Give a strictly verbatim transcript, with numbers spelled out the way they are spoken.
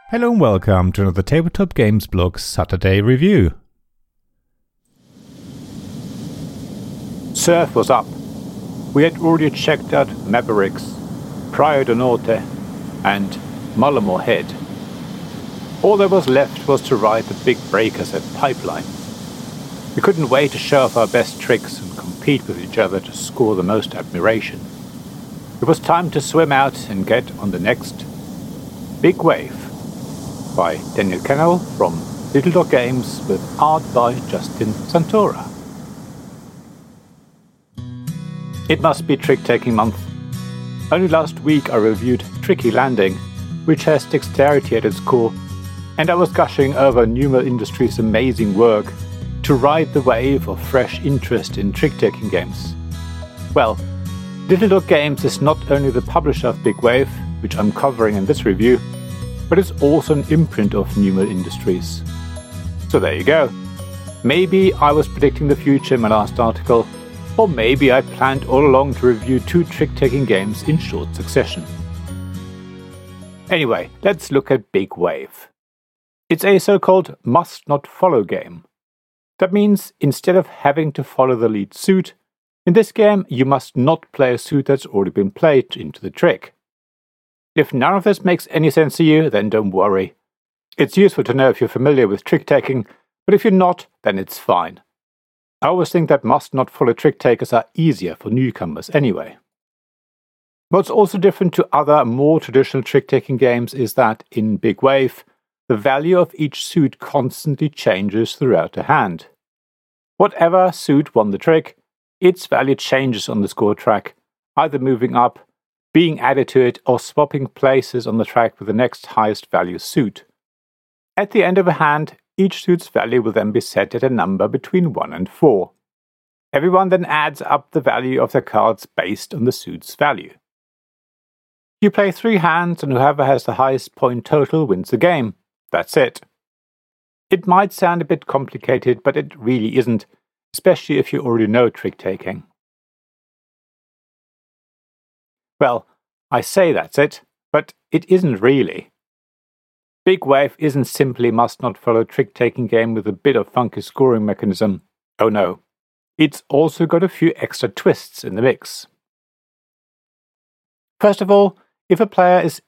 Hello and welcome to another Tabletop Games Blog Saturday review. Surf was up. We had already checked out Mavericks, Praia do Norte and Mullimore Head. All there was left was to ride the big breakers at Pipeline. We couldn't wait to show off our best tricks and compete with each other to score the most admiration. It was time to swim out and get on the next Big Wave by Daniel Kennell from Little Dog Games with art by Justin Santora. It must be trick-taking month. Only last week I reviewed Tricky Landing, which has dexterity at its core, and I was gushing over Numal Industries' amazing work to ride the wave of fresh interest in trick-taking games. Well, Little Dog Games is not only the publisher of Big Wave, which I'm covering in this review, but it's also an imprint of Numal Industries. So there you go. Maybe I was predicting the future in my last article, or maybe I planned all along to review two trick-taking games in short succession. Anyway, let's look at Big Wave. It's a so-called must-not-follow game. That means instead of having to follow the lead suit, in this game you must not play a suit that's already been played into the trick. If none of this makes any sense to you, then don't worry. It's useful to know if you're familiar with trick-taking, but if you're not, then it's fine. I always think that must-not-follow trick-takers are easier for newcomers anyway. What's also different to other, more traditional trick-taking games is that, in Big Wave, the value of each suit constantly changes throughout the hand. Whatever suit won the trick, its value changes on the score track, either moving up, being added to it, or swapping places on the track with the next highest value suit. At the end of a hand, each suit's value will then be set at a number between one and four. Everyone then adds up the value of their cards based on the suit's value. You play three hands, and whoever has the highest point total wins the game. That's it. It might sound a bit complicated, but it really isn't, especially if you already know trick-taking. Well, I say that's it, but it isn't really. Big Wave isn't simply must-not-follow trick-taking game with a bit of funky scoring mechanism. Oh no. It's also got a few extra twists in the mix. First of all, if a player is